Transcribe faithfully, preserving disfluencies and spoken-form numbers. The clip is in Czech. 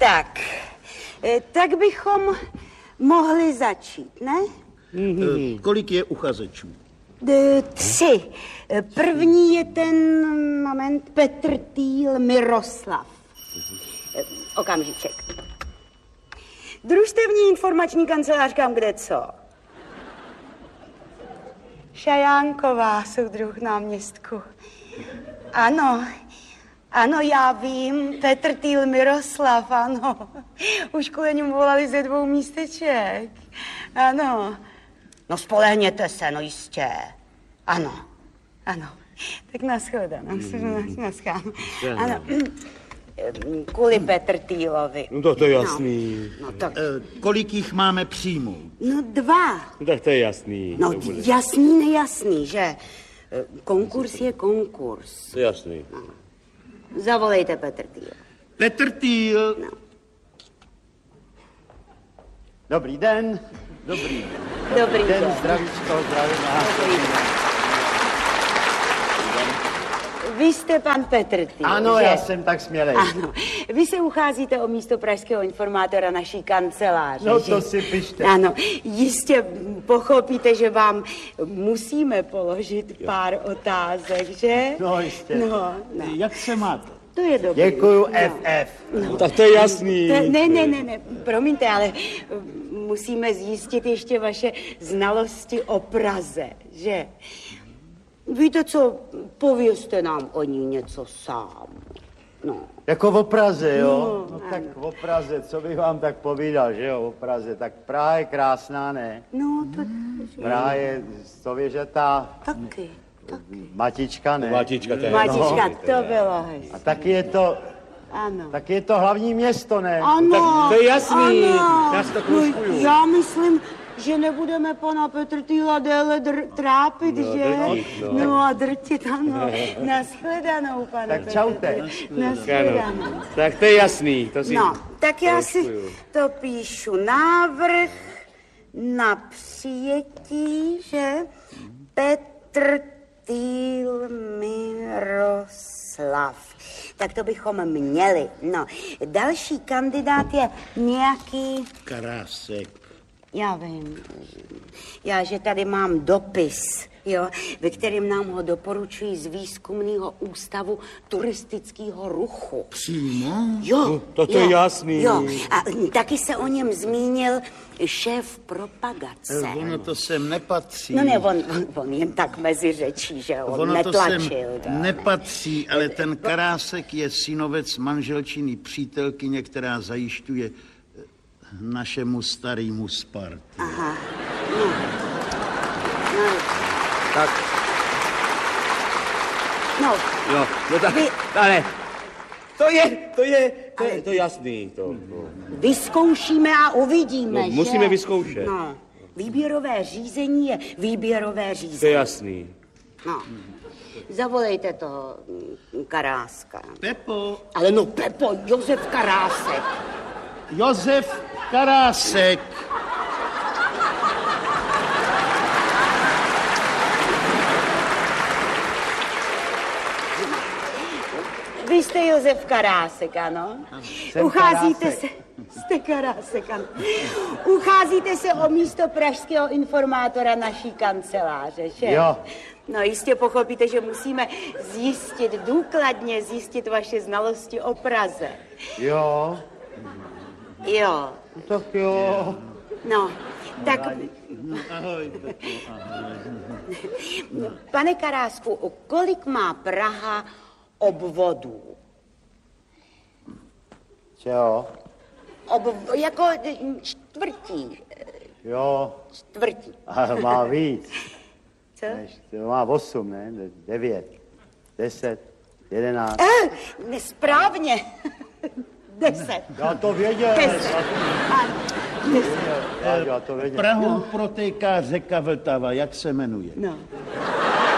Tak, tak bychom mohli začít, ne? Mm-hmm. Kolik je uchazečů? Tři. První je ten, moment, Petr Týl Miroslav. Okamžiček. Družstevní informační kancelář, kam kde co? Šajánková, soudruh náměstku. Ano, ano, já vím, Petr Týl Miroslav, ano. Už kvůli němu volali ze dvou místeček. Ano. No spolehněte se, no jistě. Ano, ano. Tak nashledanou, mm. nashledanou. Ano, kvůli Petr Týlovi. No to, to je jasný. No, no tak. E, kolik jich máme přijmout? No dva. No, tak to je jasný. No jasný, nejasný, že? Konkurs je konkurs. To je jasný. No. Zavolejte Petr Týl. Petr Týl. No. Dobrý den. Dobrý. Dobrý den. den. Zdravíčko, zdravím vás. Vy jste pan Petr Týl, Ano, že? já jsem tak smělej. Ano. Vy se ucházíte o místo pražského informátora naší kanceláře, No že? to si pište. Ano, jistě pochopíte, že vám musíme položit pár otázek, že? No jistě. No, no. Jak se máte? To je dobré. Děkuju, no. F F. No, tak to je jasný. To, ne, ne, ne, ne, promiňte, ale musíme zjistit ještě vaše znalosti o Praze, že? Víte co, povězte nám o ní něco sám. No. Jako o Praze, jo? No, No, tak o Praze, co bych vám tak povídal, že jo, o Praze. Tak Praha je krásná, ne? No, to... Praha je stověžatá. Taky, taky. Matička, ne? Matička, to je. Matička, No. to bylo hezké. A taky je to, Ano. taky je to hlavní město, ne? Ano, tak to je jasný. Ano. Já si to No, kluskuju. já myslím, že nebudeme pana Petr Týla déle dr- trápit, No, že? drtit, no. no a drtit, ano. Nashledanou, pane Tak Petr čaute. Týl. Nashledanou. Tak to je jasný. To si... No, tak já si kluskuju. to píšu. Návrh na přijetí, že? Petr Týl Miroslav. Tak to bychom měli. No, další kandidát je nějaký... Karásek. Já vím. Já, že tady mám dopis, jo, ve kterém nám ho doporučují z výzkumného ústavu turistického ruchu. Přímo? Jo, to- to je jo, jasný. Jo, a taky se o něm zmínil šéf propagace. Ono to sem nepatří. No ne, on, on, on jen tak mezi řečí, že on Ono to netlačil. sem nepatří, ale ten Karásek je synovec manželčiny přítelkyně, která zajišťuje našemu starému Spartu. Aha, no. No, Tak, no. jo, no tak, Vy- ale, to je, to je, to je, to je jasný, to, to. Vyzkoušíme a uvidíme, No, že? musíme vyzkoušet. No, výběrové řízení je výběrové To je řízení. jasný. No, zavolejte toho mm, Karáska. Pepo, Ale no, Pepo, Josef Karásek. Josef Karásek. Vy jste Josef Karásek, ano? Jsem Ucházíte Karásek. se... Jste Karásek, ano. Ucházíte se o místo pražského informátora naší kanceláře, že? Jo. No jistě pochopíte, že musíme zjistit, důkladně zjistit vaše znalosti o Praze. Jo, Jo, tak jo. no, tak... Ahoj, Pepo, ahoj. Pane Karásku, kolik má Praha obvodů? Čeho? Ob, jako čtvrtí. Jo, Čtvrtí. a má víc. Co? Než, to má osm, ne? Devět, deset, jedenáct. Eh, nesprávně. Deset. Já to věděl. Deset. Ano, deset. Já, já to věděl. Prahou protéká řeka Vltava, jak se jmenuje? No.